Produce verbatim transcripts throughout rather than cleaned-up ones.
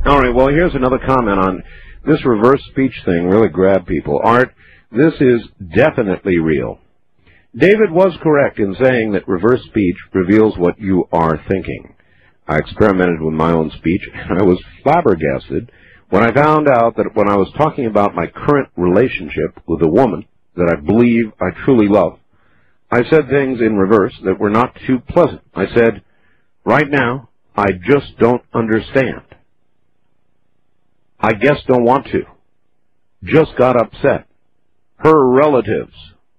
All right, well, here's another comment on this reverse speech thing. Really grabbed people. Art, this is definitely real. David was correct in saying that reverse speech reveals what you are thinking. I experimented with my own speech, and I was flabbergasted when I found out that when I was talking about my current relationship with a woman that I believe I truly love, I said things in reverse that were not too pleasant. I said, right now, I just don't understand. I guess don't want to. Just got upset. Her relatives.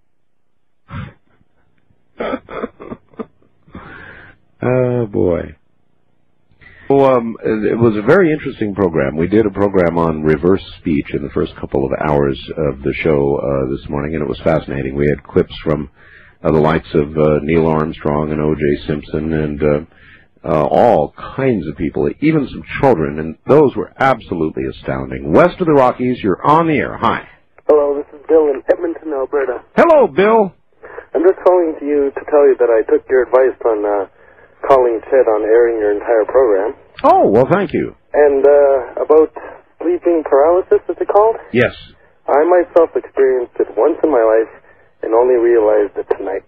Oh, boy. Well, um, it was a very interesting program. We did a program on reverse speech in the first couple of hours of the show uh, this morning, and it was fascinating. We had clips from uh, the likes of uh, Neil Armstrong and O J Simpson and uh, uh, all kinds of people, even some children, and those were absolutely astounding. West of the Rockies, you're on the air. Hi. Hello, this is Bill in Edmonton, Alberta. Hello, Bill. I'm just calling to you to tell you that I took your advice on uh, calling Chet on airing your entire program. Oh, well, thank you. And uh, about sleeping paralysis, is it called? Yes. I myself experienced it once in my life and only realized it tonight.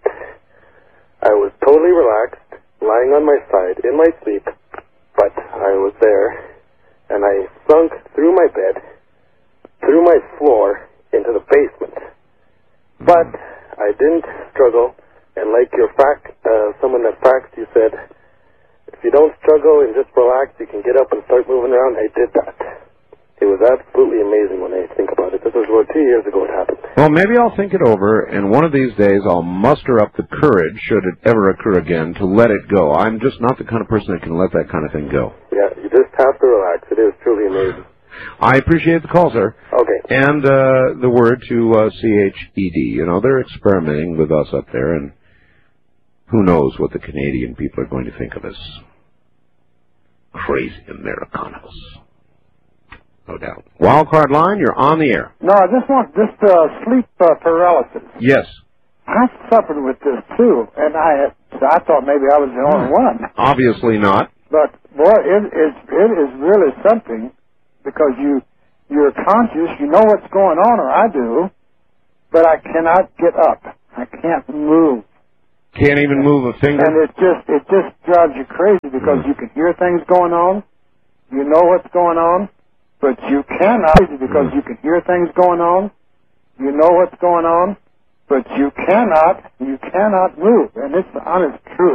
I was totally relaxed, lying on my side in my sleep, but I was there, and I sunk through my bed, through my floor, into the basement. But I didn't struggle, and like your fact, uh, someone that faxed, you said, if you don't struggle and just relax, you can get up and start moving around. I did that. It was absolutely amazing when I think about it. This was about two years ago it happened. Well, maybe I'll think it over, and one of these days I'll muster up the courage, should it ever occur again, to let it go. I'm just not the kind of person that can let that kind of thing go. Yeah, you just have to relax. It is truly amazing. I appreciate the call, sir. Okay. And uh, the word to uh, C H E D. You know, they're experimenting with us up there, and who knows what the Canadian people are going to think of us. Crazy Americanos. No doubt. Wildcard line, you're on the air. No, I just want just uh, sleep uh, paralysis. Yes. I suffered with this too, and I I thought maybe I was the only one. Obviously not. But boy, it is it is really something, because you you're conscious, you know what's going on, or I do, but I cannot get up. I can't move. Can't even move a finger. And it just it just drives you crazy, because mm. you can hear things going on, you know what's going on, but you cannot, because mm. you can hear things going on, you know what's going on, but you cannot you cannot move, and it's the honest truth.